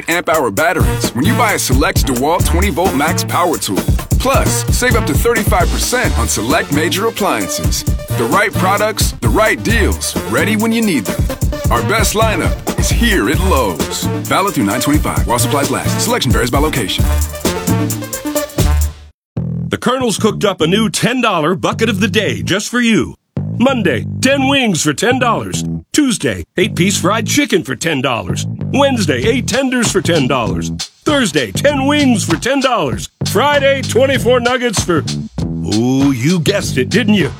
amp-hour batteries when you buy a Select DeWalt 20-volt max power tool. Plus, save up to 35% on select major appliances. The right products, the right deals, ready when you need them. Our best lineup is here at Lowe's. Valid through 9/25 while supplies last. Selection varies by location. The Colonel's cooked up a new $10 bucket of the day just for you. Monday, 10 wings for $10. Tuesday, 8-piece fried chicken for $10. Wednesday, 8 tenders for $10. Thursday, 10 wings for $10. Friday, 24 nuggets for... Ooh, you guessed it, didn't you?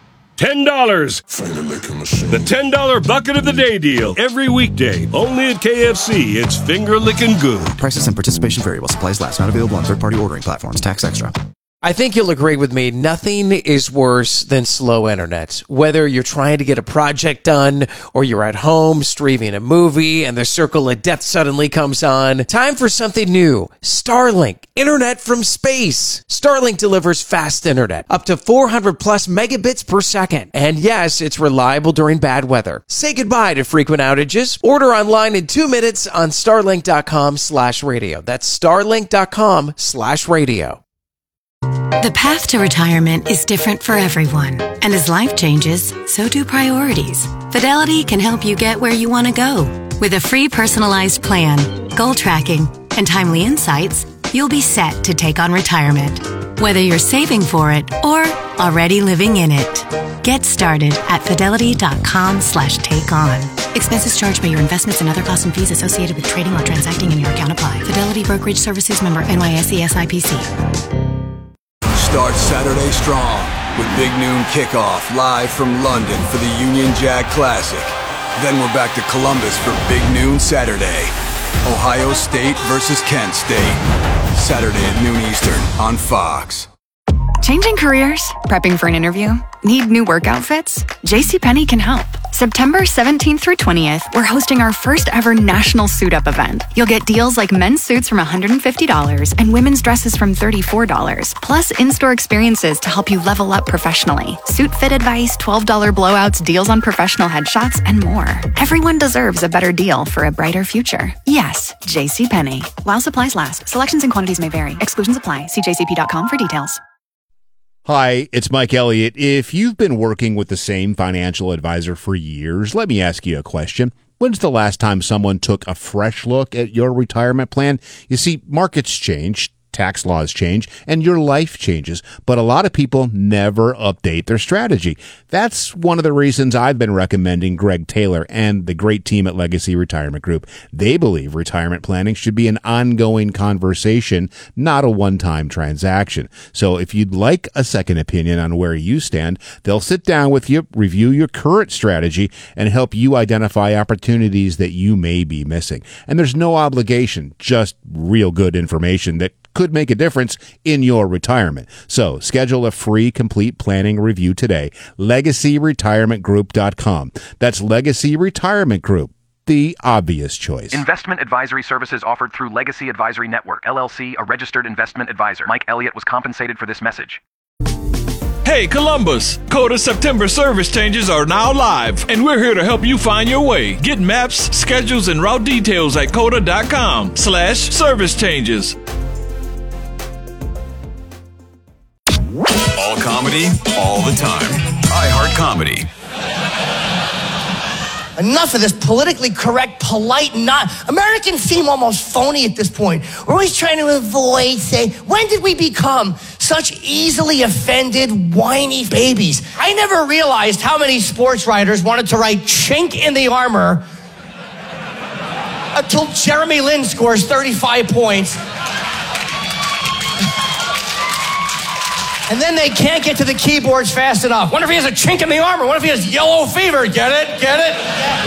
$10. The $10 bucket of the day deal. Every weekday. Only at KFC. It's finger-licking good. Prices and participation vary while supplies last. Not available on third-party ordering platforms. Tax extra. I think you'll agree with me. Nothing is worse than slow internet. Whether you're trying to get a project done or you're at home streaming a movie and the circle of death suddenly comes on. Time for something new. Starlink. Internet from space. Starlink delivers fast internet. Up to 400 plus megabits per second. And yes, it's reliable during bad weather. Say goodbye to frequent outages. Order online in 2 minutes on starlink.com/radio. That's starlink.com/radio. The path to retirement is different for everyone. And as life changes, so do priorities. Fidelity can help you get where you want to go. With a free personalized plan, goal tracking, and timely insights, you'll be set to take on retirement. Whether you're saving for it or already living in it. Get started at fidelity.com/takeon. Expenses charged by your investments and other costs and fees associated with trading or transacting in your account apply. Fidelity Brokerage Services, member NYSE SIPC. Start Saturday strong with Big Noon Kickoff live from London for the Union Jack Classic. Then we're back to Columbus for Big Noon Saturday. Ohio State versus Kent State. Saturday at noon Eastern on Fox. Changing careers? Prepping for an interview? Need new work outfits? JCPenney can help. September 17th through 20th, we're hosting our first ever national suit up event. You'll get deals like men's suits from $150 and women's dresses from $34, plus in-store experiences to help you level up professionally. Suit fit advice, $12 blowouts, deals on professional headshots, and more. Everyone deserves a better deal for a brighter future. Yes, JCPenney. While supplies last, selections and quantities may vary. Exclusions apply. See jcp.com for details. Hi, it's Mike Elliott. If you've been working with the same financial advisor for years, let me ask you a question. When's the last time someone took a fresh look at your retirement plan? You see, markets change, tax laws change, and your life changes, but a lot of people never update their strategy. That's one of the reasons I've been recommending Greg Taylor and the great team at Legacy Retirement Group. They believe retirement planning should be an ongoing conversation, not a one-time transaction. So if you'd like a second opinion on where you stand, they'll sit down with you, review your current strategy, and help you identify opportunities that you may be missing. And there's no obligation, just real good information that could make a difference in your retirement. So schedule a free complete planning review today. LegacyRetirementGroup.com. That's Legacy Retirement Group, the obvious choice. Investment advisory services offered through Legacy Advisory Network, LLC, a registered investment advisor. Mike Elliott was compensated for this message. Hey Columbus, Coda September service changes are now live, and we're here to help you find your way. Get maps, schedules, and route details at coda.com/service changes. All comedy, all the time. iHeart Comedy. Enough of this politically correct, polite, Americans seem almost phony at this point. We're always trying to avoid saying, when did we become such easily offended, whiny babies? I never realized how many sports writers wanted to write chink in the armor until Jeremy Lin scores 35 points. And then they can't get to the keyboards fast enough. What if he has a chink in the armor? What if he has yellow fever? Get it? Get it?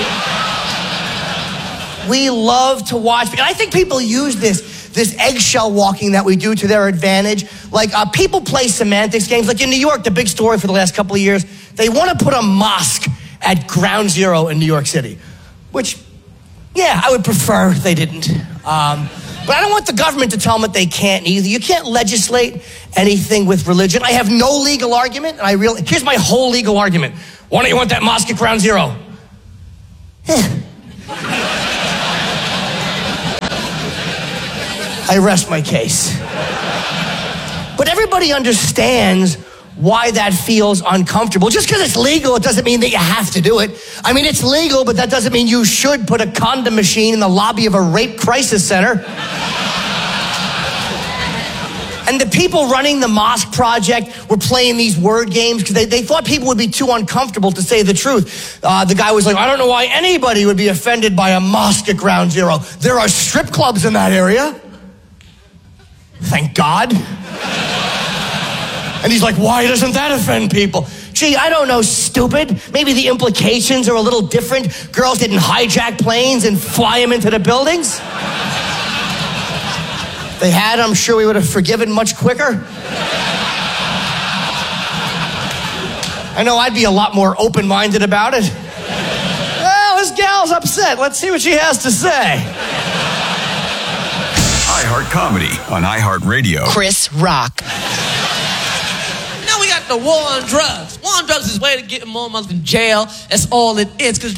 We love to watch. And I think people use this eggshell walking that we do to their advantage. Like people play semantics games. Like in New York, the big story for the last couple of years, they want to put a mosque at Ground Zero in New York City. Which, yeah, I would prefer they didn't. But I don't want the government to tell them that they can't either. You can't legislate anything with religion. I have no legal argument, and here's my whole legal argument. Why don't you want that mosque at Ground Zero? I rest my case. But everybody understands why that feels uncomfortable. Just because it's legal, it doesn't mean that you have to do it. I mean, it's legal, but that doesn't mean you should put a condom machine in the lobby of a rape crisis center. And the people running the mosque project were playing these word games because they thought people would be too uncomfortable to say the truth. The guy was like, I don't know why anybody would be offended by a mosque at Ground Zero. There are strip clubs in that area. Thank God. And he's like, why doesn't that offend people? Gee, I don't know, stupid. Maybe the implications are a little different. Girls didn't hijack planes and fly them into the buildings. If they had, I'm sure we would have forgiven much quicker. I know I'd be a lot more open-minded about it. Well, this gal's upset. Let's see what she has to say. iHeart Comedy on iHeartRadio. Chris Rock. Now we got the war on drugs. War on drugs is a way to get more months in jail. That's all it is. Because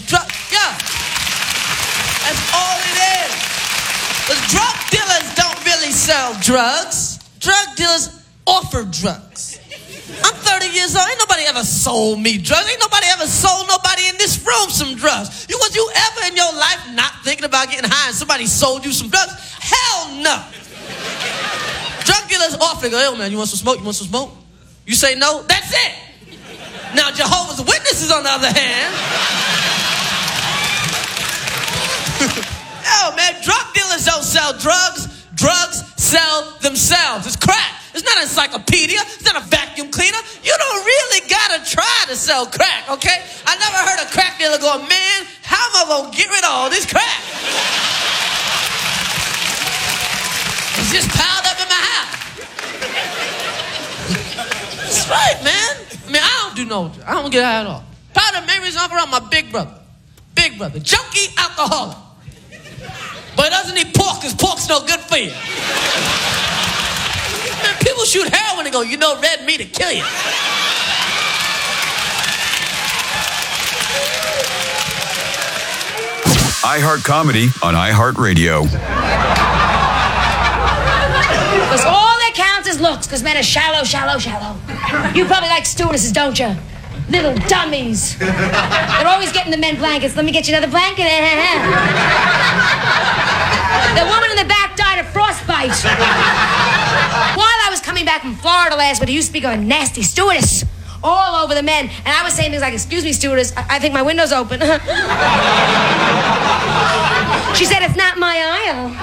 that's all it is. Because drug dealers don't really sell drugs. Drug dealers offer drugs. I'm 30 years old. Ain't nobody ever sold me drugs. Ain't nobody ever sold nobody in this room some drugs. Was you ever in your life not thinking about getting high and somebody sold you some drugs? Hell no. Drug dealers offer. They go, hey, man, you want some smoke? You want some smoke? You say no? That's it. Now, Jehovah's Witnesses, on the other hand. Oh, man, drug dealers don't sell drugs. Drugs sell themselves. It's crack. It's not an encyclopedia. It's not a vacuum cleaner. You don't really gotta try to sell crack, okay? I never heard a crack dealer go, man, how am I gonna get rid of all this crack? It's just piled up in my house. That's right, man. I mean, I don't get high at all. Probably the main reason I'm around my big brother. Big brother. Junkie alcoholic. But doesn't eat pork because pork's no good for you. Man, people shoot heroin and go, you know, red meat will kill you. iHeart Comedy on iHeartRadio. Because all that counts is looks, because men are shallow, shallow, shallow. You probably like stewardesses, don't you? Little dummies. They're always getting the men blankets. Let me get you another blanket. The woman in the back died of frostbite. While I was coming back from Florida last week, he used to speak of a nasty stewardess all over the men. And I was saying things like, excuse me, stewardess, I think my window's open. She said, it's not my aisle.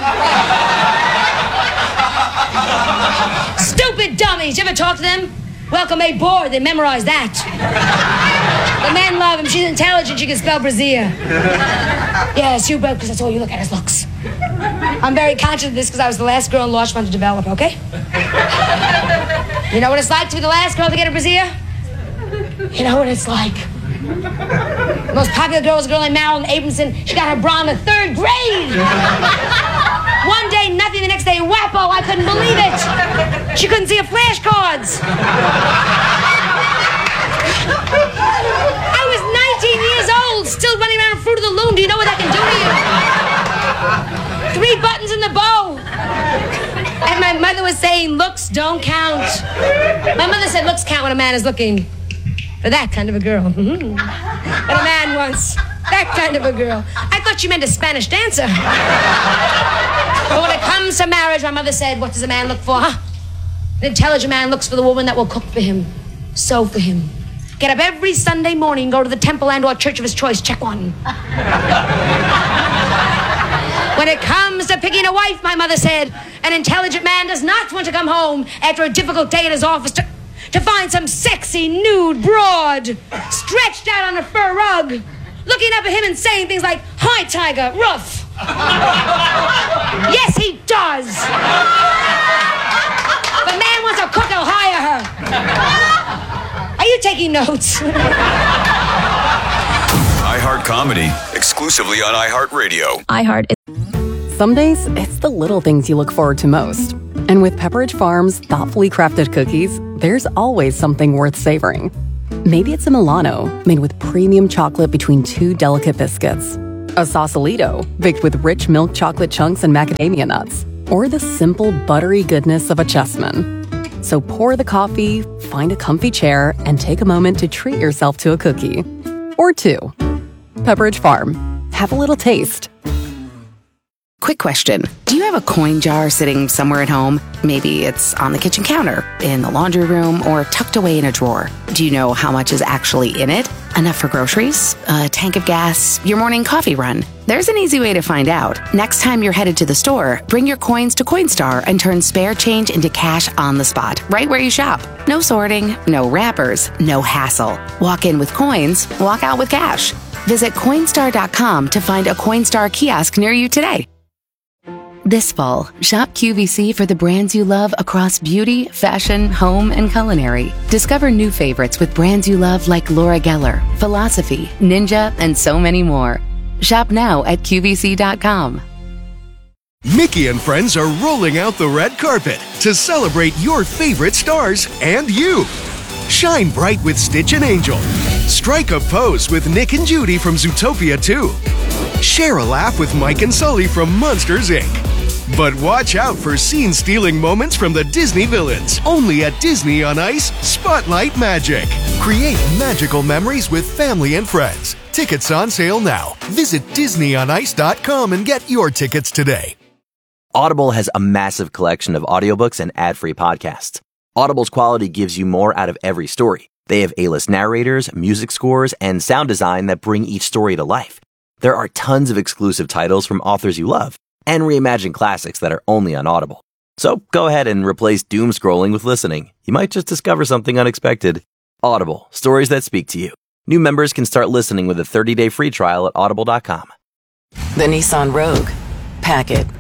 Stupid dummies. You ever talk to them? Welcome aboard. They memorize that. The men love him. She's intelligent. She can spell brassiere. Yes, you broke because that's all you look at is looks. I'm very conscious of this because I was the last girl in Larchmont to develop, okay? You know what it's like to be the last girl to get a brassiere? You know what it's like. The most popular girl was a girl named Marilyn Abramson. She got her bra in the 3rd grade. One day, nothing. The next day, whappo. I couldn't believe it. She couldn't see her flashcards. I was 19 years old, still running around Fruit of the Loom. Do you know what that can do to you? 3 buttons in the bow. And my mother was saying, looks don't count. My mother said looks count when a man is looking for that kind of a girl. But a man wants that kind of a girl. I thought she meant a Spanish dancer. But when it comes to marriage, my mother said, what does a man look for, huh? An intelligent man looks for the woman that will cook for him, sew for him, get up every Sunday morning, go to the temple and or church of his choice, check one. When it comes to picking a wife, my mother said, an intelligent man does not want to come home after a difficult day at his office to find some sexy, nude broad stretched out on a fur rug, looking up at him and saying things like, hi, Tiger, rough. Yes, he does. If a man wants a cook, he'll hire her. Are you taking notes? iHeart Comedy, exclusively on iHeartRadio. iHeart. Some days, it's the little things you look forward to most. And with Pepperidge Farm's thoughtfully crafted cookies, there's always something worth savoring. Maybe it's a Milano, made with premium chocolate between 2 delicate biscuits. A Sausalito, baked with rich milk chocolate chunks and macadamia nuts. or the simple buttery goodness of a chessman. So pour the coffee, find a comfy chair, and take a moment to treat yourself to a cookie. Or two. Pepperidge Farm. Have a little taste. Quick question. Do you have a coin jar sitting somewhere at home? Maybe it's on the kitchen counter, in the laundry room, or tucked away in a drawer. Do you know how much is actually in it? Enough for groceries? A tank of gas? Your morning coffee run? There's an easy way to find out. Next time you're headed to the store, bring your coins to Coinstar and turn spare change into cash on the spot, right where you shop. No sorting, no wrappers, no hassle. Walk in with coins, walk out with cash. Visit Coinstar.com to find a Coinstar kiosk near you today. This fall, shop QVC for the brands you love across beauty, fashion, home, and culinary. Discover new favorites with brands you love like Laura Geller, Philosophy, Ninja, and so many more. Shop now at QVC.com. Mickey and friends are rolling out the red carpet to celebrate your favorite stars and you. Shine bright with Stitch and Angel. Strike a pose with Nick and Judy from Zootopia 2. Share a laugh with Mike and Sully from Monsters, Inc. But watch out for scene-stealing moments from the Disney villains. Only at Disney on Ice, Spotlight Magic. Create magical memories with family and friends. Tickets on sale now. Visit DisneyOnIce.com and get your tickets today. Audible has a massive collection of audiobooks and ad-free podcasts. Audible's quality gives you more out of every story. They have A-list narrators, music scores, and sound design that bring each story to life. There are tons of exclusive titles from authors you love, and reimagined classics that are only on Audible. So go ahead and replace doom scrolling with listening. You might just discover something unexpected. Audible, stories that speak to you. New members can start listening with a 30-day free trial at audible.com. The Nissan Rogue. Pack it.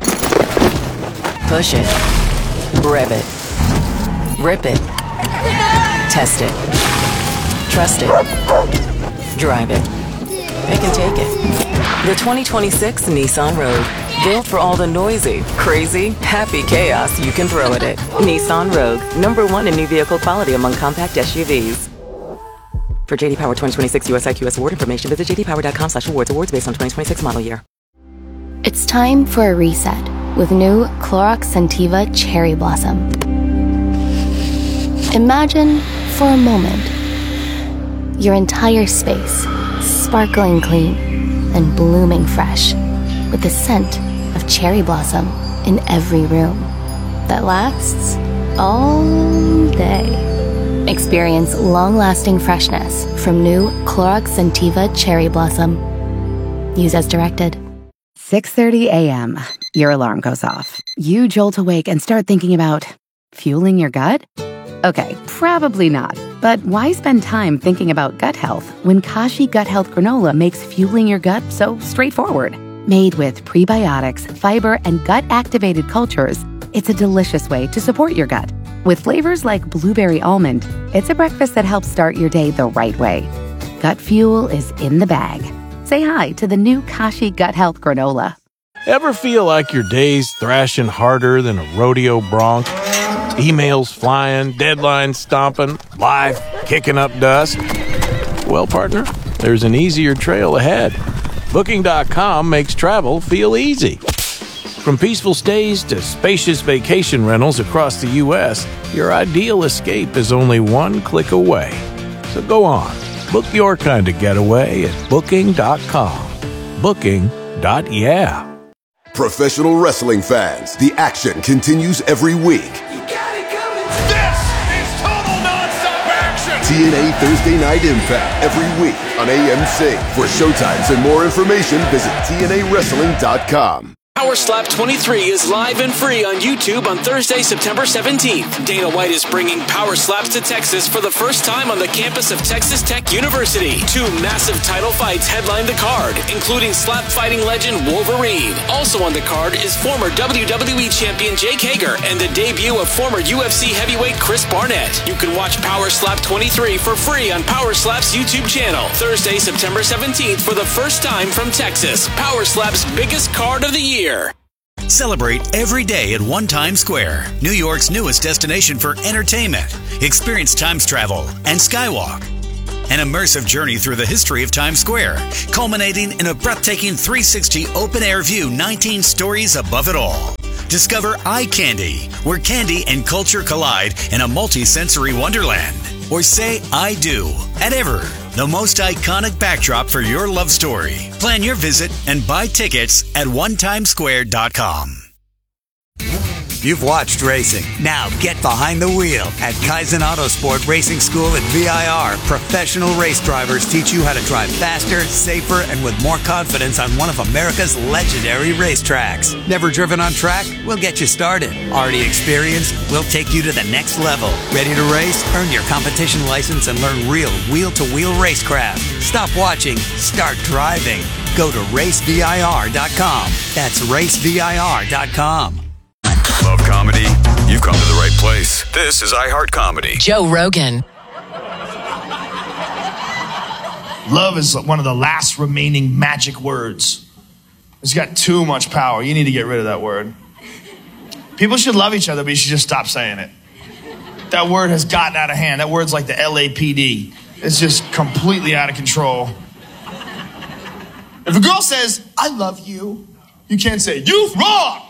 Push it. Rev it. Rip it. Test it. Trust it. Drive it. Pick and take it. The 2026 Nissan Rogue. Built for all the noisy, crazy, happy chaos you can throw at it. Nissan Rogue. #1 in new vehicle quality among compact SUVs. For JD Power 2026 US IQS award information, visit jdpower.com/awards. Awards based on 2026 model year. It's time for a reset with new Clorox Scentiva Cherry Blossom. Imagine for a moment your entire space sparkling clean and blooming fresh with the scent of cherry blossom in every room that lasts all day. Experience long-lasting freshness from new Clorox Scentiva Cherry Blossom. Use as directed. 6:30 a.m. Your alarm goes off. You jolt awake and start thinking about fueling your gut? Okay, probably not. But why spend time thinking about gut health when Kashi Gut Health Granola makes fueling your gut so straightforward? Made with prebiotics, fiber, and gut-activated cultures, it's a delicious way to support your gut. With flavors like blueberry almond, it's a breakfast that helps start your day the right way. Gut fuel is in the bag. Say hi to the new Kashi Gut Health Granola. Ever feel like your day's thrashing harder than a rodeo bronc? Emails flying, deadlines stomping, life kicking up dust? Well, partner, there's an easier trail ahead. Booking.com makes travel feel easy. From peaceful stays to spacious vacation rentals across the U.S., your ideal escape is only one click away. So go on, book your kind of getaway at Booking.com. Booking.yeah. Professional wrestling fans, the action continues every week. TNA Thursday Night Impact every week on AMC. For showtimes and more information, visit TNAWrestling.com. Power Slap 23 is live and free on YouTube on Thursday, September 17th. Dana White is bringing Power Slaps to Texas for the first time on the campus of Texas Tech University. 2 massive title fights headline the card, including slap fighting legend Wolverine. Also on the card is former WWE champion Jake Hager and the debut of former UFC heavyweight Chris Barnett. You can watch Power Slap 23 for free on Power Slap's YouTube channel. Thursday, September 17th for the first time from Texas. Power Slap's biggest card of the year. Celebrate every day at One Times Square, New York's newest destination for entertainment. Experience Times Travel and Skywalk. An immersive journey through the history of Times Square, culminating in a breathtaking 360 open-air view 19 stories above it all. Discover Eye Candy, where candy and culture collide in a multi-sensory wonderland. Or say I do at Ever, the most iconic backdrop for your love story. Plan your visit and buy tickets at onetimesquare.com. You've watched racing. Now get behind the wheel at Kaizen Autosport Racing School at VIR. Professional race drivers teach you how to drive faster, safer, and with more confidence on one of America's legendary racetracks. Never driven on track? We'll get you started. Already experienced? We'll take you to the next level. Ready to race? Earn your competition license and learn real wheel-to-wheel racecraft. Stop watching. Start driving. Go to racevir.com. That's racevir.com. Love comedy? You've come to the right place. This is iHeart Comedy. Joe Rogan. Love is one of the last remaining magic words. It's got too much power. You need to get rid of that word. People should love each other, but you should just stop saying it. That word has gotten out of hand. That word's like the LAPD. It's just completely out of control. If a girl says, I love you, you can't say, you wrong.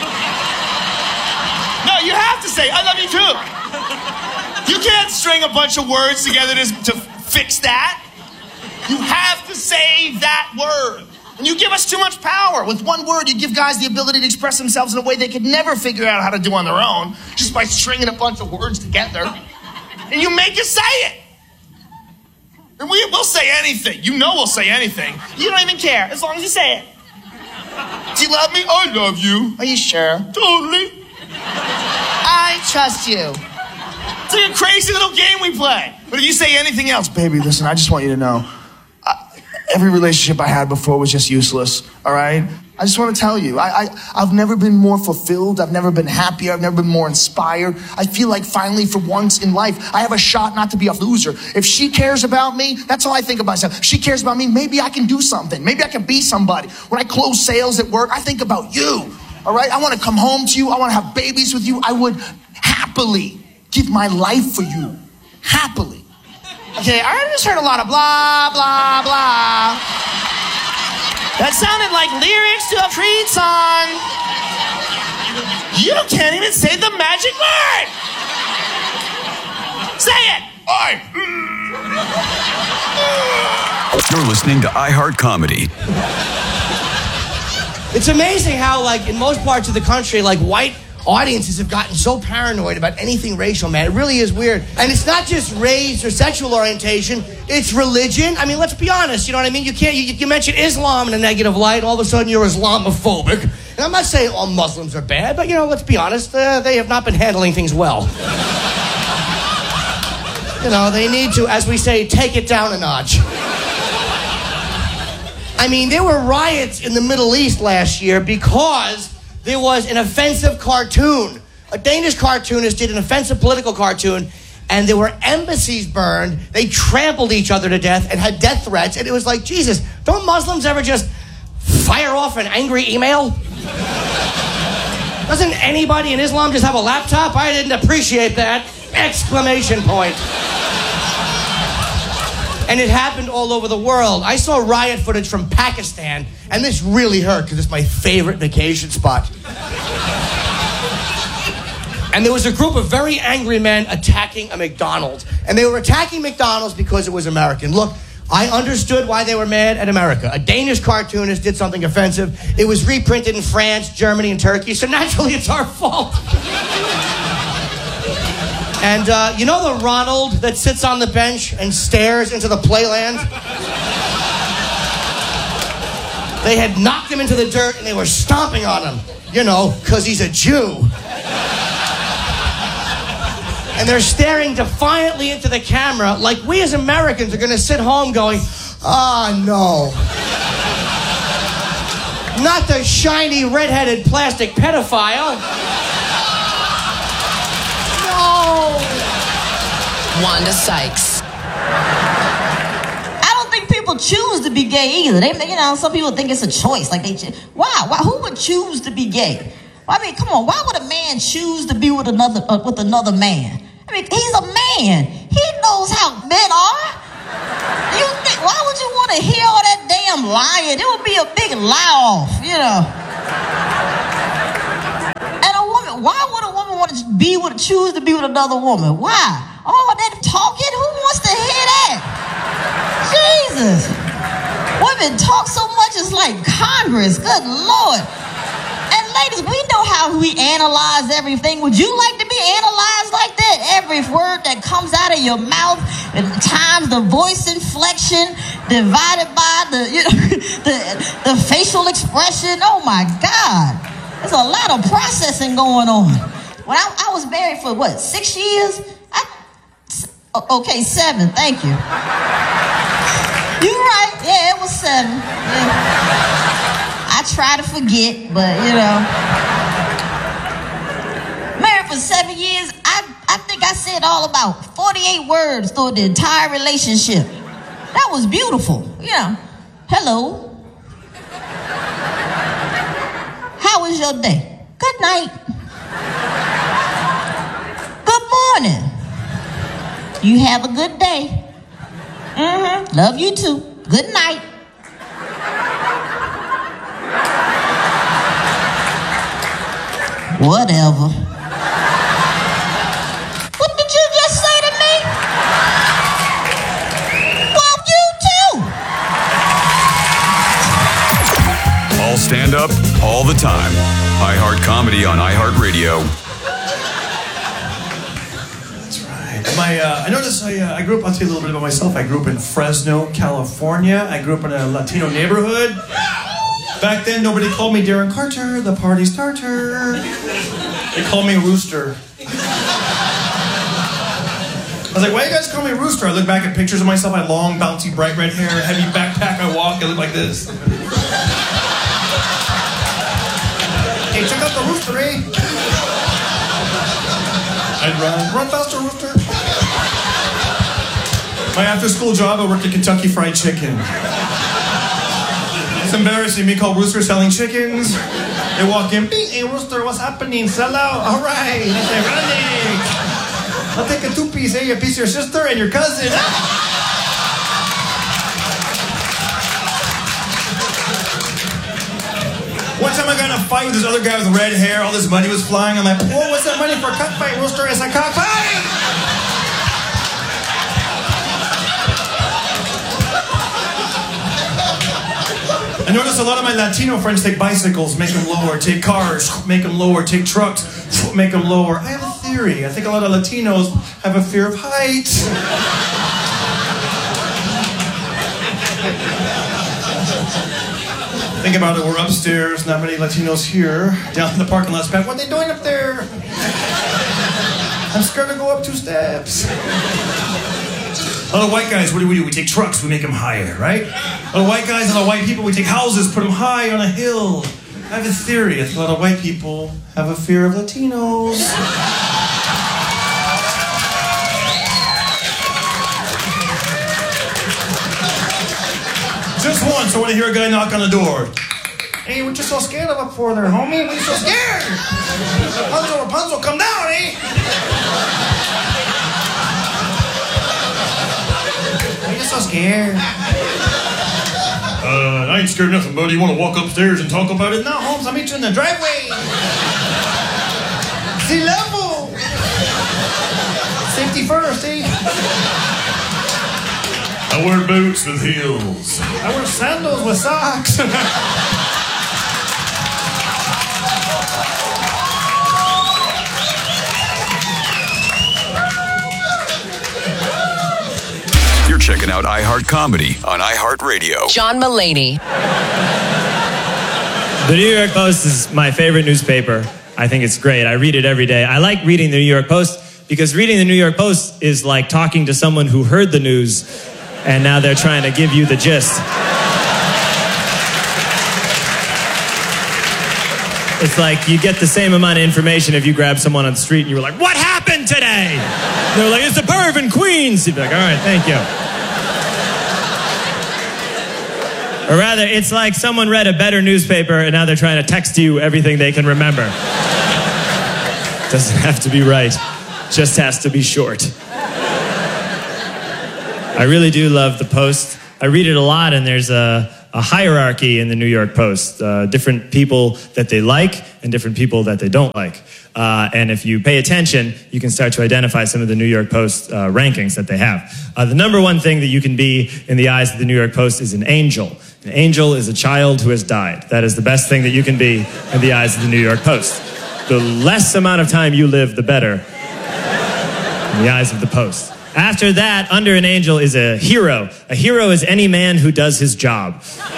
No, you have to say, I love you too. You can't string a bunch of words together to fix that. You have to say that word. And you give us too much power. With one word, you give guys the ability to express themselves in a way they could never figure out how to do on their own, just by stringing a bunch of words together. And you make us say it. And we'll say anything. You know we'll say anything. You don't even care, as long as you say it. Do you love me? I love you. Are you sure? Totally. I trust you. It's like a crazy little game we play. But if you say anything else, baby, listen, I just want you to know, every relationship I had before was just useless, all right? I just want to tell you, I've never been more fulfilled. I've never been happier. I've never been more inspired. I feel like finally, for once in life, I have a shot not to be a loser. If she cares about me, that's all I think about myself. She cares about me, maybe I can do something. Maybe I can be somebody. When I close sales at work, I think about you. All right, I want to come home to you. I want to have babies with you. I would happily give my life for you. Happily. Okay, I just heard a lot of blah, blah, blah. That sounded like lyrics to a Creed song. You can't even say the magic word. Say it. You're listening to iHeart Comedy. It's amazing how, like, in most parts of the country, like, white audiences have gotten so paranoid about anything racial, man. It really is weird. And it's not just race or sexual orientation, it's religion. I mean, let's be honest, you know what I mean? You mention Islam in a negative light, all of a sudden you're Islamophobic. And I'm not saying all Muslims are bad, but, you know, let's be honest, they have not been handling things well. You know, they need to, as we say, take it down a notch. I mean, there were riots in the Middle East last year because there was an offensive cartoon. A Danish cartoonist did an offensive political cartoon, and there were embassies burned. They trampled each other to death and had death threats. And it was like, Jesus, don't Muslims ever just fire off an angry email? Doesn't anybody in Islam just have a laptop? I didn't appreciate that! Exclamation point. And it happened all over the world. I saw riot footage from Pakistan, and this really hurt because it's my favorite vacation spot. And there was a group of very angry men attacking a McDonald's. And they were attacking McDonald's because it was American. Look, I understood why they were mad at America. A Danish cartoonist did something offensive. It was reprinted in France, Germany, and Turkey, so naturally it's our fault. And you know the Ronald that sits on the bench and stares into the playland? They had knocked him into the dirt and they were stomping on him. You know, because he's a Jew. And they're staring defiantly into the camera like we as Americans are going to sit home going, no. Not the shiny, red-headed plastic pedophile. Wanda Sykes. I don't think people choose to be gay either. Some people think it's a choice. Like why? Who would choose to be gay? I mean, come on. Why would a man choose to be with another man? I mean, he's a man. He knows how men are. Why would you want to hear all that damn lying? It would be a big lie-off, you know. why would a woman want to choose to be with another woman? Why? All that talking, who wants to hear that? Jesus. Women talk so much, it's like Congress. Good Lord. And ladies, we know how we analyze everything. Would you like to be analyzed like that? Every word that comes out of your mouth, at times the voice inflection, divided by the facial expression. Oh my God. There's a lot of processing going on. When I was married for 6 years? Okay, 7, thank you. You're right, yeah, it was 7. Yeah. I try to forget, but married for 7 years, I think I said all about 48 words through the entire relationship. That was beautiful. Hello. How was your day? Good night. Good morning. You have a good day. Love you too. Good night. Whatever. What did you just say to me? Well, you too. All stand up, all the time. iHeart Comedy on iHeartRadio. I noticed I grew up, I'll tell you a little bit about myself. I grew up in Fresno, California. I grew up in a Latino neighborhood. Back then, nobody called me Darren Carter, the party starter. They called me Rooster. I was like, why you guys call me Rooster? I look back at pictures of myself. I had long, bouncy, bright red hair, heavy backpack. I walk, I look like this. Hey, check out the Rooster, eh? I'd run faster, Rooster. My after-school job, I worked at Kentucky Fried Chicken. It's embarrassing, me called Rooster selling chickens. They walk in, hey, Rooster, what's happening? Sell out? All right. They say, running. I'll take a 2-piece, a piece of your sister and your cousin. One time I got in a fight with this other guy with red hair. All this money was flying. I'm like, whoa, what's that money for a cockfight, Rooster? It's a cockfight! I noticed a lot of my Latino friends take bicycles, make them lower, take cars, make them lower, take trucks, make them lower. I have a theory. I think a lot of Latinos have a fear of heights. Think about it, we're upstairs, not many Latinos here. Down in the parking lot's back, what are they doing up there? I'm scared to go up 2 steps. A lot of white guys, what do? We take trucks, we make them higher, right? A lot of white guys, a lot of white people, we take houses, put them high on a hill. I have a theory, I think a lot of white people have a fear of Latinos. Just once, I want to hear a guy knock on the door. Hey, what you so scared of up for there, homie? What you so scared? Rapunzel, come down, eh? Why are you so scared? I ain't scared of nothing, buddy. You want to walk upstairs and talk about it? No, Holmes, I'll meet you in the driveway. Sea level. Safety first, eh? I wear boots with heels. I wear sandals with socks. You're checking out iHeart Comedy on iHeartRadio. John Mulaney. The New York Post is my favorite newspaper. I think it's great. I read it every day. I like reading the New York Post because reading the New York Post is like talking to someone who heard the news and now they're trying to give you the gist. It's like you get the same amount of information if you grab someone on the street and you were like, what happened today? They're like, it's a perv in Queens. You'd be like, all right, thank you. Or rather, it's like someone read a better newspaper and now they're trying to text you everything they can remember. Doesn't have to be right, just has to be short. I really do love the Post. I read it a lot, and there's a a hierarchy in the New York Post, different people that they like and different people that they don't like. And if you pay attention, you can start to identify some of the New York Post rankings that they have. The number one thing that you can be in the eyes of the New York Post is an angel. An angel is a child who has died. That is the best thing that you can be in the eyes of the New York Post. The less amount of time you live, the better in the eyes of the Post. After that, under an angel is a hero. A hero is any man who does his job.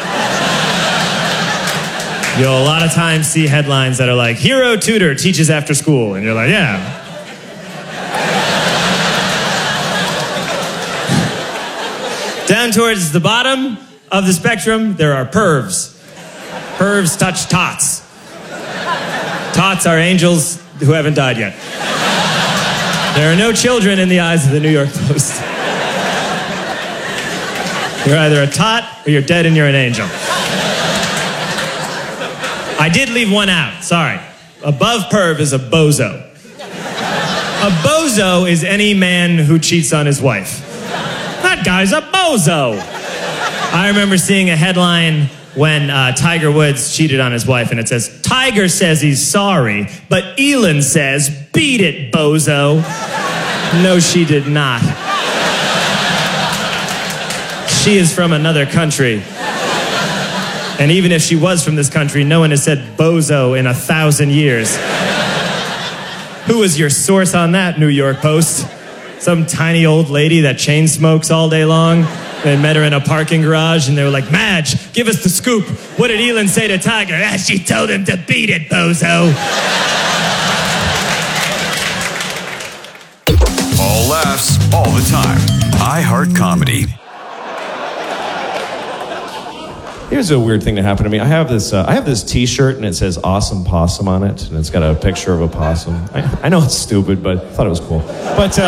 You'll a lot of times see headlines that are like, hero tutor teaches after school. And you're like, yeah. Down towards the bottom of the spectrum, there are pervs. Pervs touch tots. Tots are angels who haven't died yet. There are no children in the eyes of the New York Post. You're either a tot or you're dead and you're an angel. I did leave one out, sorry. Above perv is a bozo. A bozo is any man who cheats on his wife. That guy's a bozo. I remember seeing a headline when Tiger Woods cheated on his wife, and it says, Tiger says he's sorry, but Elin says, beat it, bozo. No, she did not. She is from another country. And even if she was from this country, no one has said bozo in 1,000 years. Who was your source on that, New York Post? Some tiny old lady that chain smokes all day long? They met her in a parking garage and they were like, Madge, give us the scoop. What did Elin say to Tiger? She told him to beat it, bozo. All laughs, all the time. iHeart Comedy. Here's a weird thing that happened to me. I have this T-shirt and it says "Awesome Possum" on it, and it's got a picture of a possum. I know it's stupid, but I thought it was cool. But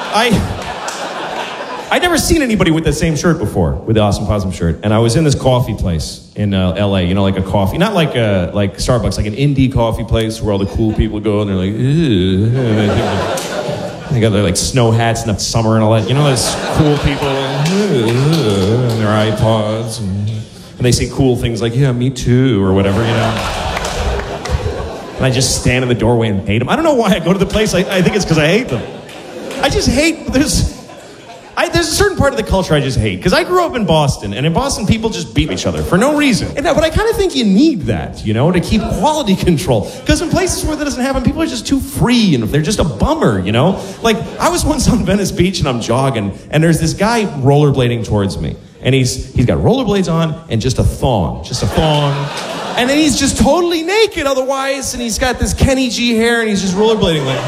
I'd never seen anybody with the same shirt before, with the Awesome Possum shirt. And I was in this coffee place in L.A. You know, like a coffee, not like Starbucks, like an indie coffee place where all the cool people go and they're like, ew. They got their like snow hats and summer and all that. You know, those cool people and their iPods and they say cool things like, yeah, me too, or whatever, you know. And I just stand in the doorway and hate them. I don't know why I go to the place. I think it's because I hate them. I just hate, there's a certain part of the culture I just hate. Because I grew up in Boston, and in Boston, people just beat each other for no reason. But I kind of think you need that, you know, to keep quality control. Because in places where that doesn't happen, people are just too free, and they're just a bummer, you know? Like, I was once on Venice Beach, and I'm jogging, and there's this guy rollerblading towards me. And he's got rollerblades on and just a thong. And then he's just totally naked otherwise, and he's got this Kenny G hair, and he's just rollerblading like,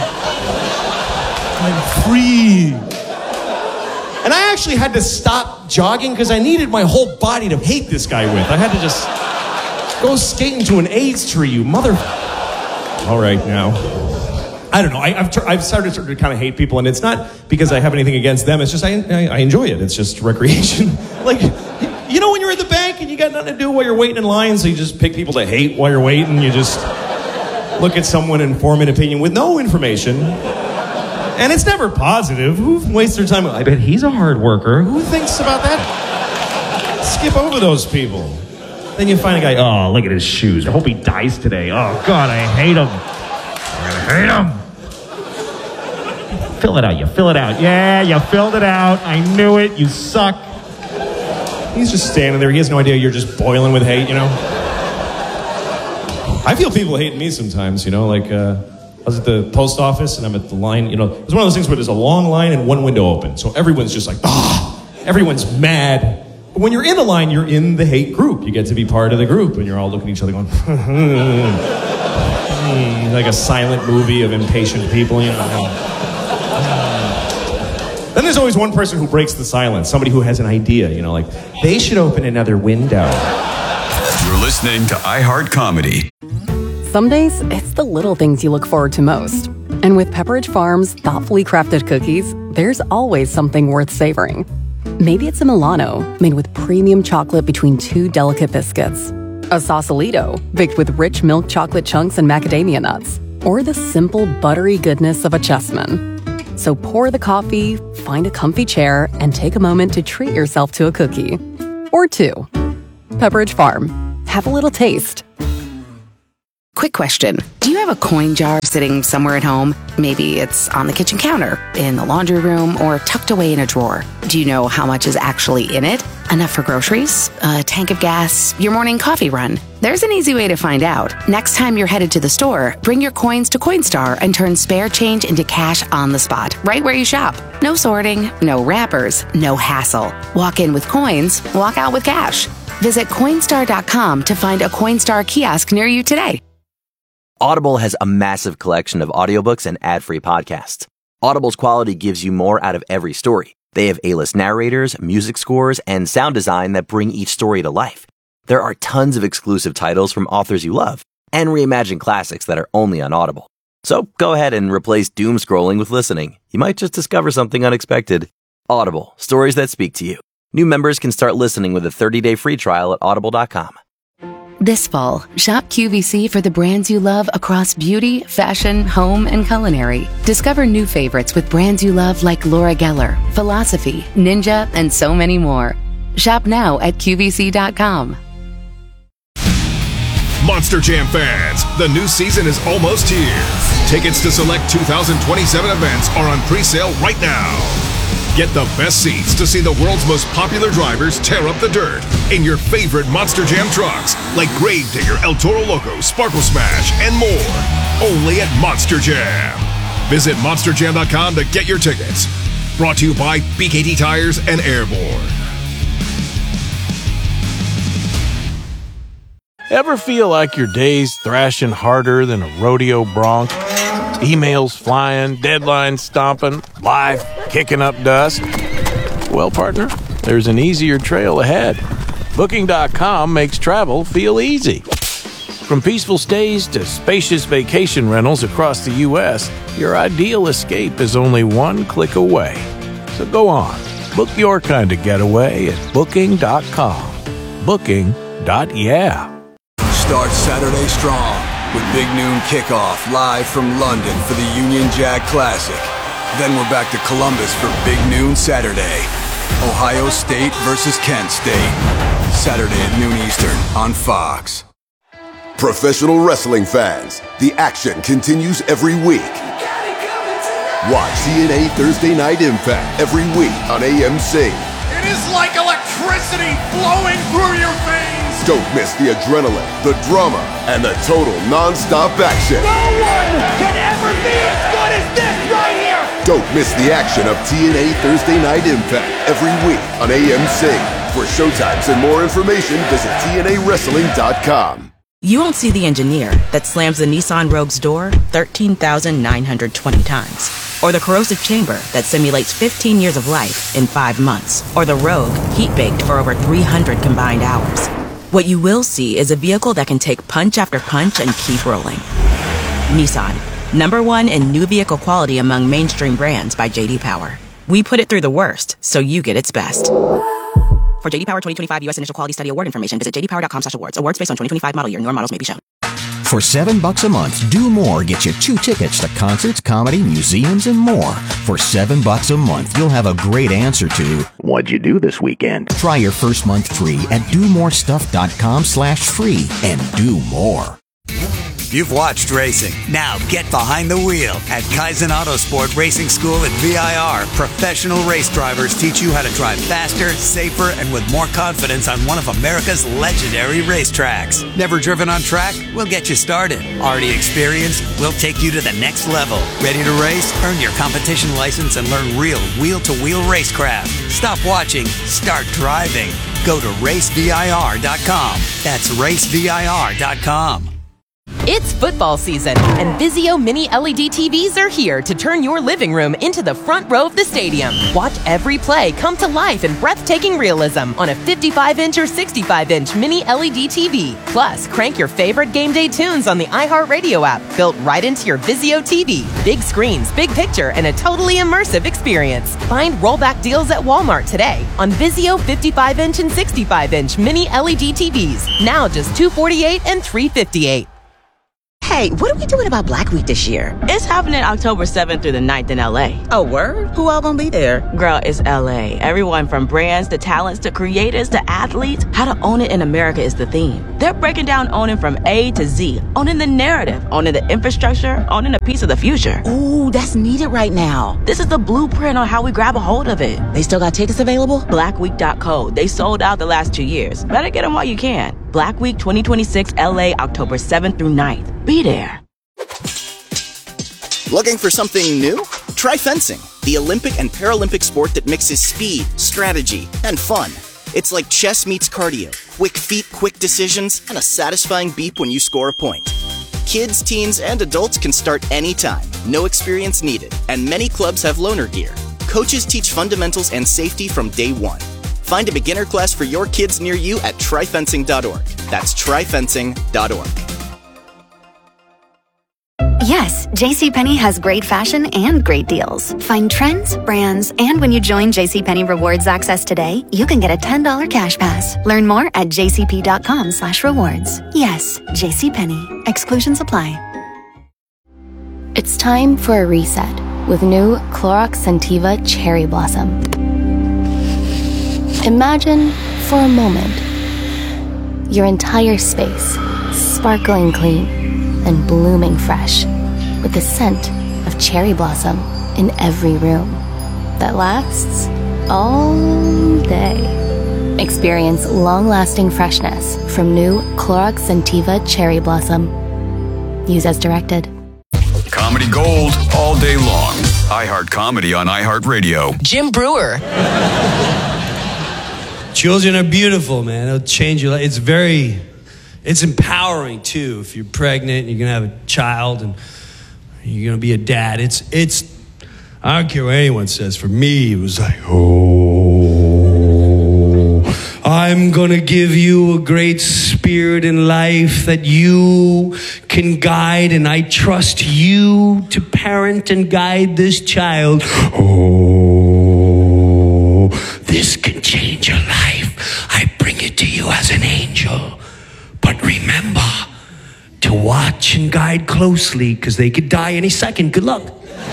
I'm free. And I actually had to stop jogging because I needed my whole body to hate this guy with. I had to just go skating to an AIDS tree, you mother... All right, now. I don't know. I've started to kind of hate people, and it's not because I have anything against them. It's just I enjoy it. It's just recreation. Like, you know when you're at the bank and you got nothing to do while you're waiting in line, so you just pick people to hate while you're waiting. You just look at someone and form an opinion with no information. And it's never positive. Who wastes their time? I bet he's a hard worker. Who thinks about that? Skip over those people. Then you find a guy, oh, look at his shoes. I hope he dies today. Oh, God, I hate him. I hate him. Fill it out. You fill it out. Yeah, you filled it out. I knew it. You suck. He's just standing there. He has no idea you're just boiling with hate, you know? I feel people hate me sometimes, you know? Like, I was at the post office and I'm at the line, you know? It's one of those things where there's a long line and one window open. So everyone's just like, everyone's mad. But when you're in the line, you're in the hate group. You get to be part of the group and you're all looking at each other going, like a silent movie of impatient people, you know? Then there's always one person who breaks the silence, somebody who has an idea, you know, like, they should open another window. You're listening to iHeart Comedy. Some days, it's the little things you look forward to most. And with Pepperidge Farm's thoughtfully crafted cookies, there's always something worth savoring. Maybe it's a Milano, made with premium chocolate between two delicate biscuits. A Sausalito, baked with rich milk chocolate chunks and macadamia nuts. Or the simple, buttery goodness of a Chessman. So pour the coffee, find a comfy chair, and take a moment to treat yourself to a cookie. Or two. Pepperidge Farm. Have a little taste. Quick question. Do you have a coin jar sitting somewhere at home? Maybe it's on the kitchen counter, in the laundry room, or tucked away in a drawer. Do you know how much is actually in it? Enough for groceries? A tank of gas? Your morning coffee run? There's an easy way to find out. Next time you're headed to the store, bring your coins to Coinstar and turn spare change into cash on the spot, right where you shop. No sorting, no wrappers, no hassle. Walk in with coins, walk out with cash. Visit Coinstar.com to find a Coinstar kiosk near you today. Audible has a massive collection of audiobooks and ad-free podcasts. Audible's quality gives you more out of every story. They have A-list narrators, music scores, and sound design that bring each story to life. There are tons of exclusive titles from authors you love, and reimagined classics that are only on Audible. So go ahead and replace doom scrolling with listening. You might just discover something unexpected. Audible, stories that speak to you. New members can start listening with a 30-day free trial at audible.com. This fall, shop QVC for the brands you love across beauty, fashion, home, and culinary. Discover new favorites with brands you love like Laura Geller, Philosophy, Ninja, and so many more. Shop now at QVC.com. Monster Jam fans, the new season is almost here. Tickets to select 2027 events are on pre-sale right now. Get the best seats to see the world's most popular drivers tear up the dirt in your favorite Monster Jam trucks like Gravedigger, El Toro Loco, Sparkle Smash, and more. Only at Monster Jam. Visit monsterjam.com to get your tickets. Brought to you by BKT Tires and Airborne. Ever feel like your day's thrashing harder than a rodeo bronc? Emails flying, deadlines stomping, life kicking up dust? Well, partner, there's an easier trail ahead. Booking.com makes travel feel easy. From peaceful stays to spacious vacation rentals across the U.S., your ideal escape is only one click away. So go on, book your kind of getaway at Booking.com. Booking.yeah. Start Saturday strong with Big Noon Kickoff live from London for the Union Jack Classic. Then we're back to Columbus for Big Noon Saturday. Ohio State versus Kent State. Saturday at noon Eastern on Fox. Professional wrestling fans, the action continues every week. Watch TNA Thursday Night Impact every week on AMC. It is like electricity flowing through your veins. Don't miss the adrenaline, the drama, and the total non-stop action. No one can ever be as good as this right here. Don't miss the action of TNA Thursday Night Impact every week on AMC. For showtimes and more information, visit TNAWrestling.com. You won't see the engineer that slams the Nissan Rogue's door 13,920 times. Or the corrosive chamber that simulates 15 years of life in 5 months. Or the Rogue heat-baked for over 300 combined hours. What you will see is a vehicle that can take punch after punch and keep rolling. Nissan, #1 in new vehicle quality among mainstream brands by J.D. Power. We put it through the worst, so you get its best. For J.D. Power 2025 U.S. Initial Quality Study Award information, visit jdpower.com/awards. Awards based on 2025 model year. Newer models may be shown. For $7 a month, Do More gets you 2 tickets to concerts, comedy, museums, and more. For $7 a month, you'll have a great answer to what'd you do this weekend? Try your first month free at domorestuff.com/free and do more. You've watched racing. Now get behind the wheel at Kaizen Autosport Racing School at VIR. Professional race drivers teach you how to drive faster, safer, and with more confidence on one of America's legendary racetracks. Never driven on track? We'll get you started. Already experienced? We'll take you to the next level. Ready to race? Earn your competition license and learn real wheel-to-wheel racecraft. Stop watching. Start driving. Go to racevir.com. That's racevir.com. It's football season, and Vizio Mini LED TVs are here to turn your living room into the front row of the stadium. Watch every play come to life in breathtaking realism on a 55-inch or 65-inch Mini LED TV. Plus, crank your favorite game day tunes on the iHeartRadio app, built right into your Vizio TV. Big screens, big picture, and a totally immersive experience. Find rollback deals at Walmart today on Vizio 55-inch and 65-inch Mini LED TVs. Now just $248 and $358. Hey, what are we doing about Black Week this year? It's happening October 7th through the 9th in LA. Oh, word? Who all gonna be there? Girl, it's LA. Everyone from brands to talents to creators to athletes. How to own it in America is the theme. They're breaking down owning from A to Z, owning the narrative, owning the infrastructure, owning a piece of the future. Ooh, that's needed right now. This is the blueprint on how we grab a hold of it. They still got tickets available? Blackweek.co. They sold out the last 2 years. Better get them while you can. Black Week 2026 LA, October 7th through 9th. Be there. Looking for something new? Try fencing, the Olympic and Paralympic sport that mixes speed, strategy, and fun. It's like chess meets cardio, quick feet, quick decisions, and a satisfying beep when you score a point. Kids, teens, and adults can start anytime, no experience needed, and many clubs have loaner gear. Coaches teach fundamentals and safety from day one. Find a beginner class for your kids near you at tryfencing.org. That's tryfencing.org. Yes, JCPenney has great fashion and great deals. Find trends, brands, and when you join JCPenney Rewards Access today, you can get a $10 cash pass. Learn more at jcp.com/rewards. Yes, JCPenney. Exclusions apply. It's time for a reset with new Clorox Scentiva Cherry Blossom. Imagine, for a moment, your entire space sparkling clean and blooming fresh, with the scent of cherry blossom in every room that lasts all day. Experience long-lasting freshness from new Clorox Scentiva Cherry Blossom. Use as directed. Comedy gold all day long. iHeart Comedy on iHeartRadio. Jim Brewer. Children are beautiful, man. It'll change your life. It's empowering too. If you're pregnant and you're gonna have a child and you're gonna be a dad, it's. I don't care what anyone says. For me, it was like, I'm gonna give you a great spirit in life that you can guide, and I trust you to parent and guide this child. This can change your life. I bring it to you as an angel. But remember to watch and guide closely, because they could die any second. Good luck.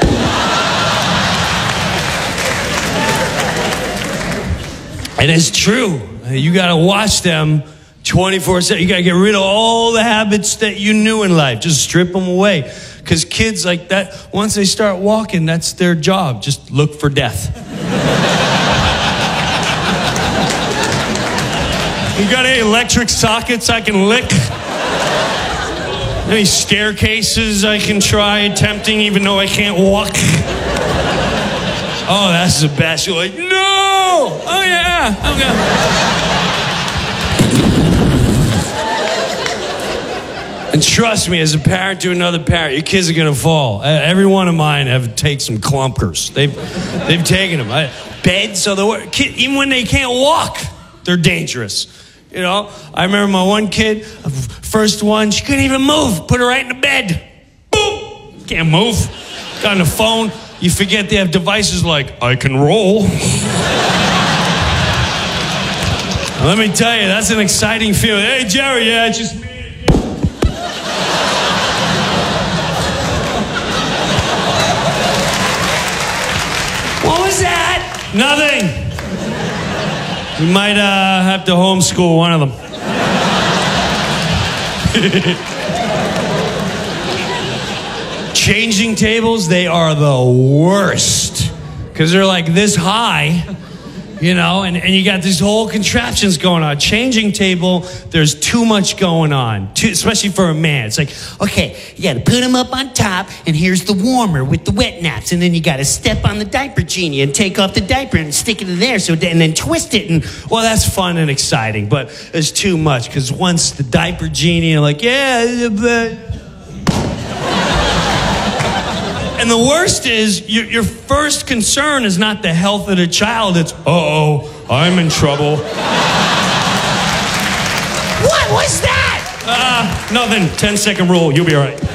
And it's true. You got to watch them 24/7. You got to get rid of all the habits that you knew in life. Just strip them away. Because kids like that, once they start walking, that's their job. Just look for death. You got any electric sockets I can lick? Any staircases I can try attempting even though I can't walk? Oh, that's the best. You're like, no! Oh, yeah. Okay. And trust me, as a parent to another parent, your kids are going to fall. Every one of mine have taken some clunkers. They've taken them. Beds are the worst. Even when they can't walk, they're dangerous. You know, I remember my one kid, first one, she couldn't even move. Put her right in the bed. Boom! Can't move. Got on the phone. You forget they have devices like, I can roll. Let me tell you, that's an exciting feeling. Hey, Jerry, yeah, it's just me. What was that? Nothing. We might have to homeschool one of them. Changing tables, they are the worst. Because they're like this high, you know, and you got these whole contraptions going on. Changing table, there's too much going on, especially for a man. It's like, okay, you got to put him up on top, and here's the warmer with the wet naps, and then you got to step on the diaper genie and take off the diaper and stick it in there, and then twist it, and well, that's fun and exciting, but it's too much, because once the diaper genie, you're like, yeah, but... And the worst is, your first concern is not the health of the child. It's, uh-oh, I'm in trouble. What was that? Nothing. 10-second rule. You'll be all right.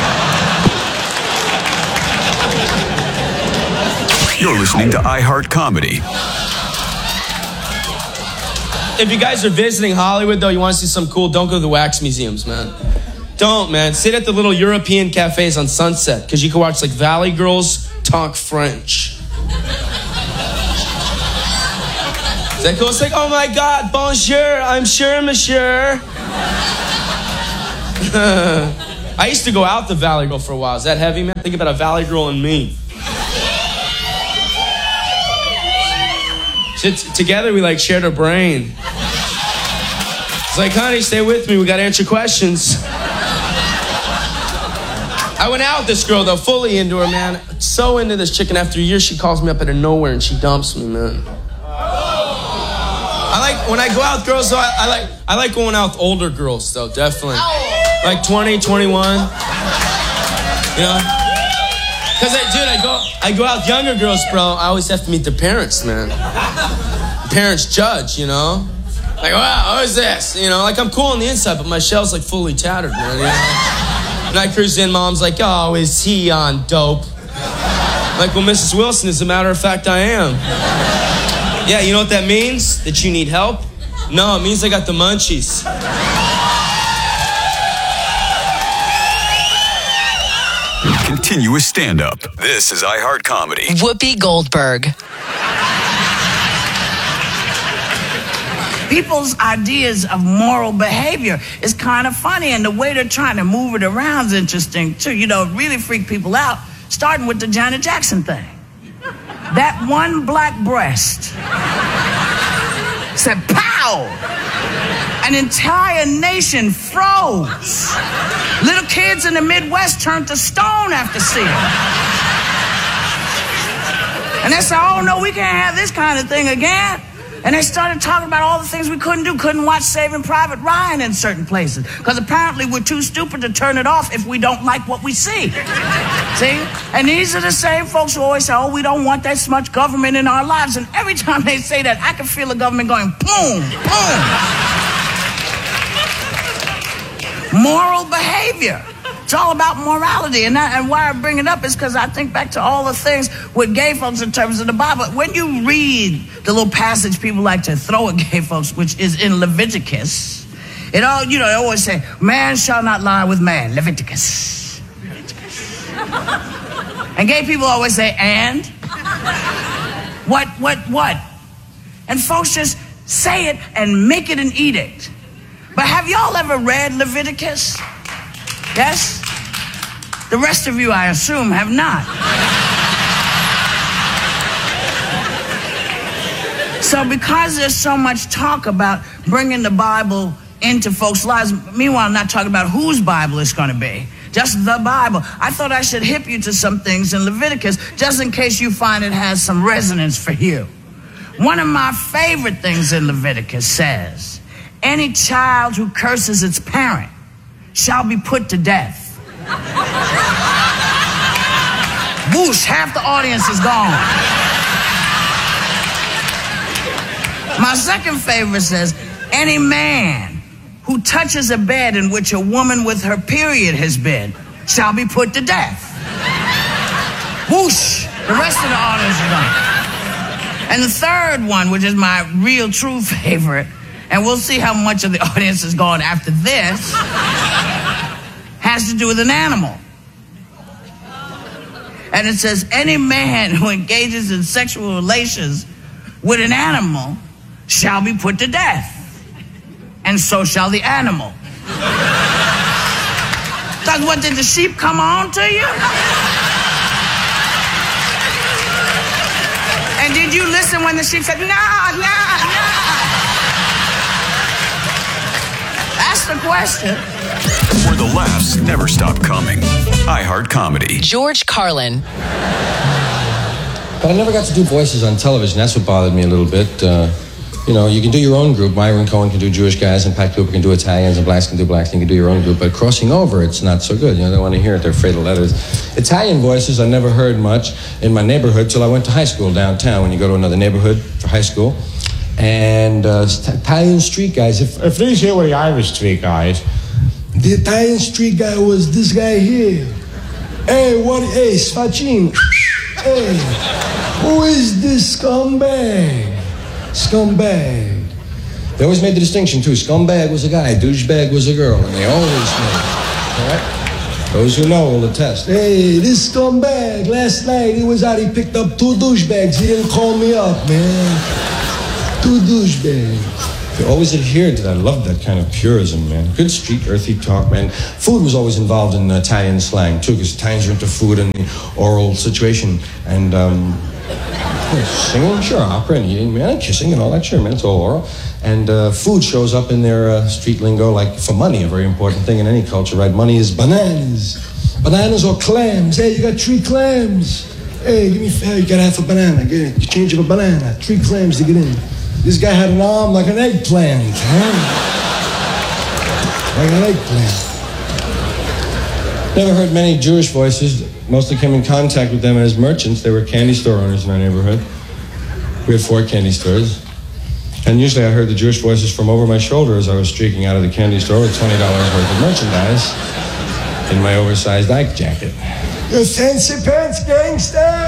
You're listening to iHeart Comedy. If you guys are visiting Hollywood, though, you want to see something cool, don't go to the wax museums, man. Don't, man. Sit at the little European cafes on Sunset, because you can watch like Valley Girls talk French. Is that cool? It's like, oh my God, bonjour, I'm sure, monsieur. I used to go out the Valley Girl for a while. Is that heavy, man? Think about a Valley Girl and me. Together we like shared a brain. It's like, honey, stay with me. We got to answer questions. I went out with this girl, though, fully into her, man. So into this chick, and after a year, she calls me up out of nowhere, and she dumps me, man. I like, when I go out with girls, though, I like going out with older girls, though, definitely. Like 20, 21. You know? Because, I go out with younger girls, bro. I always have to meet their parents, man. Parents judge, you know? Like, wow, what is this? You know, like I'm cool on the inside, but my shell's like fully tattered, man, you know? And I cruise in, mom's like, oh, is he on dope? Like, well, Mrs. Wilson, as a matter of fact, I am. Yeah, you know what that means? That you need help? No, it means I got the munchies. Continuous stand-up. This is iHeart Comedy. Whoopi Goldberg. People's ideas of moral behavior is kind of funny, and the way they're trying to move it around is interesting, too. You know, it really freaked people out, starting with the Janet Jackson thing. That one black breast said, pow! An entire nation froze. Little kids in the Midwest turned to stone after seeing it. And they said, oh, no, we can't have this kind of thing again. And they started talking about all the things we couldn't do. Couldn't watch Saving Private Ryan in certain places. Because apparently we're too stupid to turn it off if we don't like what we see. See? And these are the same folks who always say, oh, we don't want that much government in our lives. And every time they say that, I can feel the government going, boom, boom. Moral behavior. It's all about morality. And why I bring it up is because I think back to all the things with gay folks in terms of the Bible. When you read the little passage people like to throw at gay folks, which is in Leviticus, it all, you know, they always say, man shall not lie with man. Leviticus. And gay people always say, and? What? And folks just say it and make it an edict. But have y'all ever read Leviticus? Yes? The rest of you, I assume, have not. So because there's so much talk about bringing the Bible into folks' lives, meanwhile, I'm not talking about whose Bible it's going to be, just the Bible. I thought I should hip you to some things in Leviticus, just in case you find it has some resonance for you. One of my favorite things in Leviticus says, any child who curses its parent shall be put to death. Whoosh, half the audience is gone. My second favorite says, any man who touches a bed in which a woman with her period has been shall be put to death. Whoosh, the rest of the audience is gone. And the third one, which is my real true favorite, and we'll see how much of the audience is gone after this, has to do with an animal. And it says, any man who engages in sexual relations with an animal shall be put to death. And so shall the animal. Because what, did the sheep come on to you? And did you listen when the sheep said, nah? That's the question. Where the laughs never stop coming. iHeart Comedy. George Carlin. But I never got to do voices on television. That's what bothered me a little bit. You know, you can do your own group. Myron Cohen can do Jewish guys, and Pat Cooper can do Italians, and blacks can do blacks, and you can do your own group. But crossing over, it's not so good. You know, they want to hear it. They're afraid of letters. Italian voices I never heard much in my neighborhood till I went to high school downtown, when you go to another neighborhood for high school. And Italian street guys, if these here were the Irish street guys, the Italian street guy was this guy here. Hey, Sfacin. Hey, who is this scumbag? They always made the distinction, too. Scumbag was a guy, douchebag was a girl, and they always made Those who know will attest. Hey, this scumbag, last night he was out, he picked up 2 douchebags. He didn't call me up, man. 2 douchebags. They always adhered to that. I loved that kind of purism, man. Good street, earthy talk, man. Food was always involved in Italian slang, too, because Italians are into food and the oral situation. And, singing, sure, opera and eating, man, and kissing and all that, sure, man, it's all oral. And food shows up in their street lingo, like for money, a very important thing in any culture, right? Money is bananas. Bananas or clams. Hey, you got 3 clams. Hey, give me, hey, you got half a banana. Get it. You change of a banana. 3 clams to get in. This guy had an arm like an eggplant, huh? Like an eggplant. Never heard many Jewish voices. Mostly came in contact with them as merchants. They were candy store owners in our neighborhood. We had 4 candy stores. And usually I heard the Jewish voices from over my shoulder as I was streaking out of the candy store with $20 worth of merchandise in my oversized Ike jacket. You fancy pants gangster!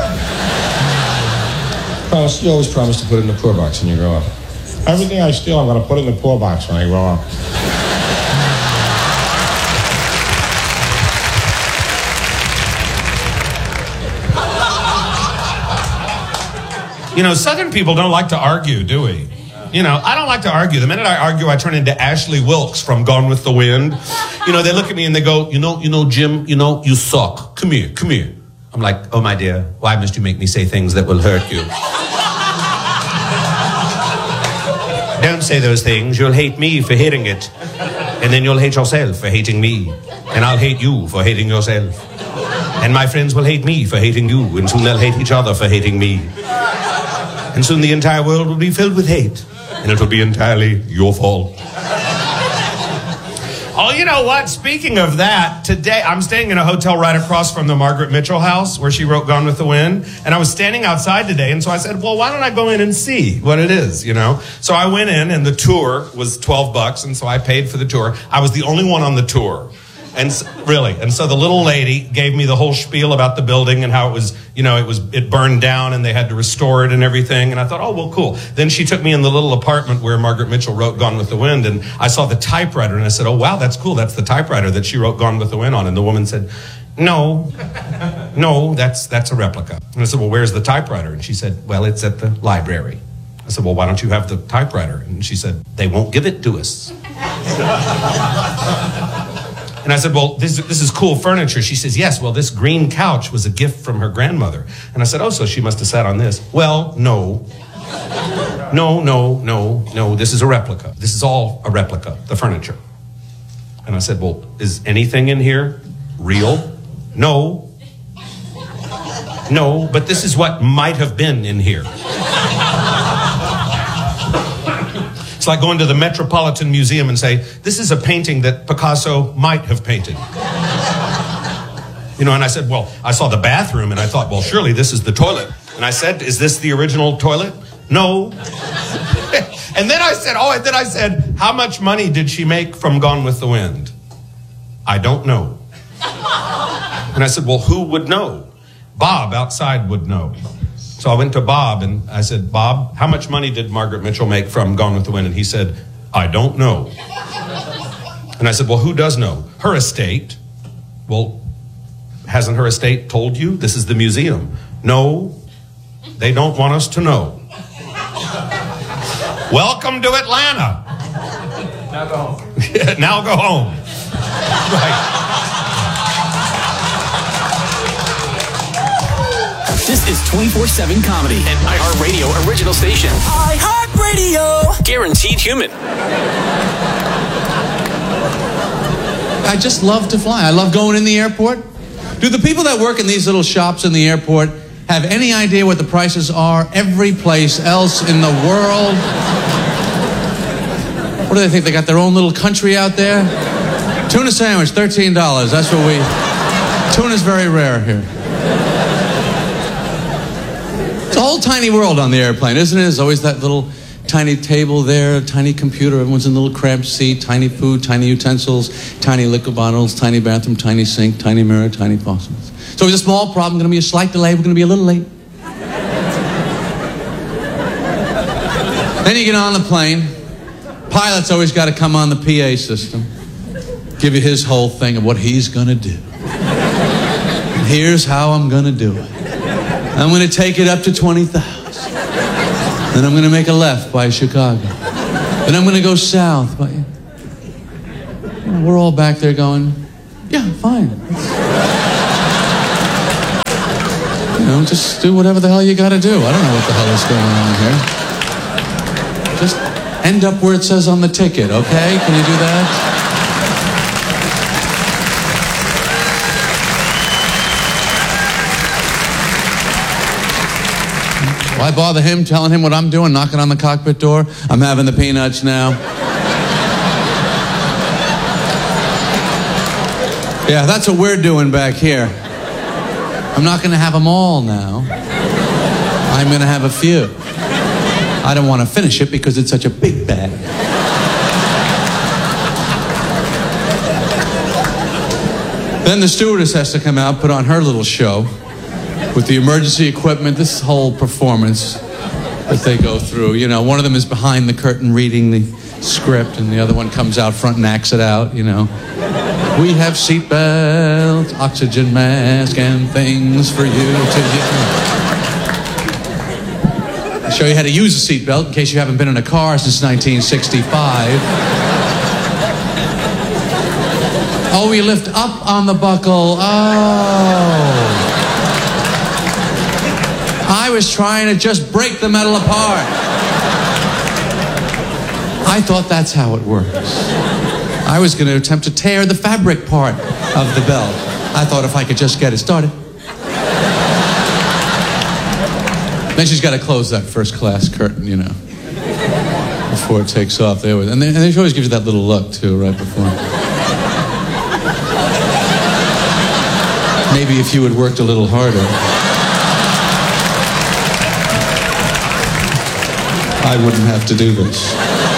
You always promise to put it in the poor box when you grow up. Everything I steal, I'm going to put it in the poor box when I grow up. You know, Southern people don't like to argue, do we? You know, I don't like to argue. The minute I argue, I turn into Ashley Wilkes from Gone with the Wind. You know, they look at me and they go, you know, Jim, you suck. Come here. I'm like, oh, my dear, why must you make me say things that will hurt you? Don't say those things. You'll hate me for hearing it. And then you'll hate yourself for hating me. And I'll hate you for hating yourself. And my friends will hate me for hating you. And soon they'll hate each other for hating me. And soon the entire world will be filled with hate. And it will be entirely your fault. Oh, you know what? Speaking of that, today I'm staying in a hotel right across from the Margaret Mitchell house where she wrote Gone with the Wind. And I was standing outside today, and so I said, well, why don't I go in and see what it is, you know? So I went in, and the tour was $12, and so I paid for the tour. I was the only one on the tour. And so the little lady gave me the whole spiel about the building and how it was, you know, it burned down and they had to restore it and everything. And I thought, oh, well, cool. Then she took me in the little apartment where Margaret Mitchell wrote Gone with the Wind, and I saw the typewriter, and I said, oh, wow, that's cool. That's the typewriter that she wrote Gone with the Wind on. And the woman said, no, that's a replica. And I said, well, where's the typewriter? And she said, well, it's at the library. I said, well, why don't you have the typewriter? And she said, they won't give it to us. And I said, well, this is cool furniture. She says, yes, well, this green couch was a gift from her grandmother. And I said, oh, so she must have sat on this. Well, no, this is a replica. This is all a replica, the furniture. And I said, well, is anything in here real? No, but this is what might have been in here. It's like going to the Metropolitan Museum and say, this is a painting that Picasso might have painted. You know, and I said, well, I saw the bathroom and I thought, well, surely this is the toilet. And I said, is this the original toilet? No. And then I said, how much money did she make from Gone with the Wind? I don't know. And I said, well, who would know? Bob outside would know. So I went to Bob and I said, Bob, how much money did Margaret Mitchell make from Gone with the Wind? And he said, I don't know. And I said, well, who does know? Her estate. Well, hasn't her estate told you? This is the museum. No, they don't want us to know. Welcome to Atlanta. Now go home. Now go home. Right. This is 24/7 comedy, an iHeartRadio original station. iHeartRadio. Guaranteed human. I just love to fly. I love going in the airport. Do the people that work in these little shops in the airport have any idea what the prices are every place else in the world? What do they think? They got their own little country out there? Tuna sandwich, $13. That's what we... Tuna's very rare here. It's a whole tiny world on the airplane, isn't it? There's always that little tiny table there, tiny computer, everyone's in a little cramped seat, tiny food, tiny utensils, tiny liquor bottles, tiny bathroom, tiny sink, tiny mirror, tiny faucets. So it's a small problem, going to be a slight delay, we're going to be a little late. Then you get on the plane. Pilot's always got to come on the PA system, give you his whole thing of what he's going to do. here's how I'm going to do it. I'm going to take it up to 20,000. Then I'm going to make a left by Chicago. Then I'm going to go south by... We're all back there going, yeah, fine. You know, just do whatever the hell you got to do. I don't know what the hell is going on here. Just end up where it says on the ticket, okay? Can you do that? Why bother him, telling him what I'm doing, knocking on the cockpit door? I'm having the peanuts now. Yeah, that's what we're doing back here. I'm not going to have them all now. I'm going to have a few. I don't want to finish it because it's such a big bag. Then the stewardess has to come out, put on her little show with the emergency equipment, this whole performance that they go through. You know, one of them is behind the curtain reading the script, and the other one comes out front and acts it out, you know. We have seatbelts, oxygen mask, and things for you to use. I'll show you how to use a seatbelt in case you haven't been in a car since 1965. Oh, you lift up on the buckle. Oh. I was trying to just break the metal apart. I thought that's how it works. I was going to attempt to tear the fabric part of the belt. I thought if I could just get it started. Then she's got to close that first class curtain, you know, before it takes off. And she always gives you that little look, too, right before. Maybe if you had worked a little harder, I wouldn't have to do this.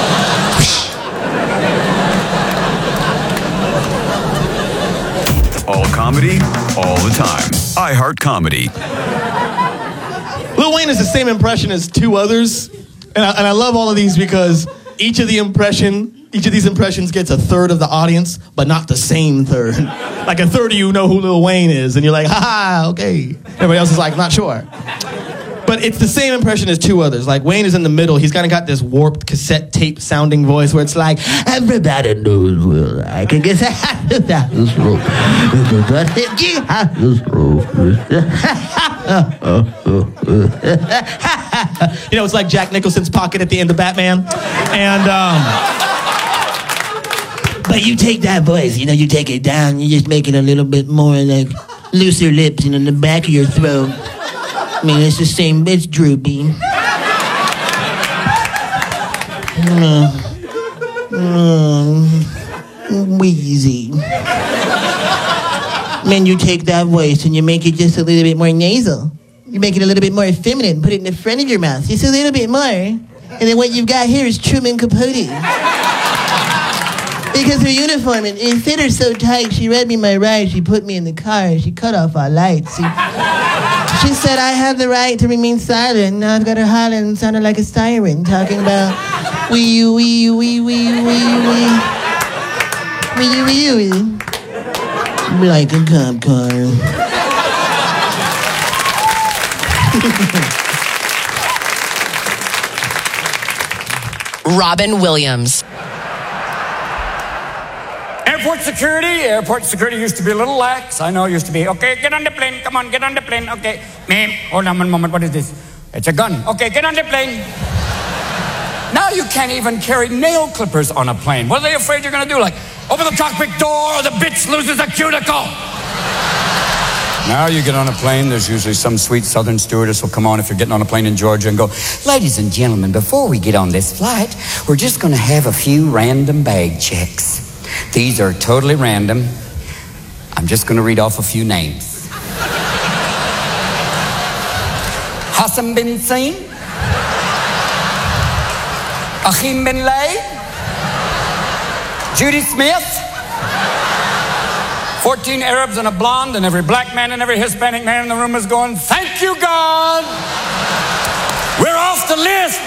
All comedy, all the time. iHeart Comedy. Lil Wayne is the same impression as two others, and I love all of these because each of these impressions gets a third of the audience, but not the same third. Like a third of you know who Lil Wayne is, and you're like, ha, okay. Everybody else is like, not sure. But it's the same impression as two others. Like, Wayne is in the middle. He's kind of got this warped cassette tape sounding voice where it's like, everybody knows where I can get out of that room. You know, it's like Jack Nicholson's pocket at the end of Batman. And, but you take that voice, you know, you take it down, you just make it a little bit more like looser lips and in the back of your throat. I mean, it's the same, it's droopy. Wheezy. Then you take that voice and you make it just a little bit more nasal. You make it a little bit more feminine, put it in the front of your mouth, just a little bit more. And then what you've got here is Truman Capote. Because her uniform, it fit her so tight, she read me my rights, she put me in the car, she cut off our lights. She said I have the right to remain silent. Now I've got her hollering, sounding like a siren, talking about wee wee wee wee wee wee wee wee wee. Like a cop car. Robin Williams. Airport security used to be a little lax. I know it used to be, okay, get on the plane, come on, get on the plane, okay. Ma'am, hold on one moment, what is this? It's a gun. Okay, get on the plane. Now you can't even carry nail clippers on a plane. What are they afraid you're gonna do? Like, open the cockpit door or the bitch loses a cuticle. Now you get on a plane, there's usually some sweet southern stewardess will come on if you're getting on a plane in Georgia and go, ladies and gentlemen, before we get on this flight, we're just gonna have a few random bag checks. These are totally random. I'm just going to read off a few names. Hassan bin Sain, Achim bin Lay, Judy Smith, 14 Arabs and a blonde, and every black man and every Hispanic man in the room is going, thank you, God. We're off the list.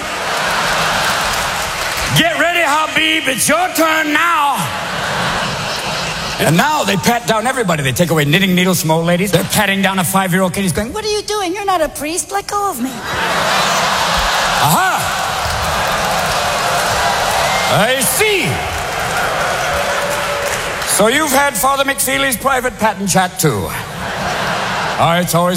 Get ready, Habib. It's your turn now. And now they pat down everybody. They take away knitting needles from old ladies. They're patting down a 5-year-old kid. He's going, "What are you doing? You're not a priest. Let go of me." Aha! I see. So you've had Father McFeely's private pat and chat too. It's always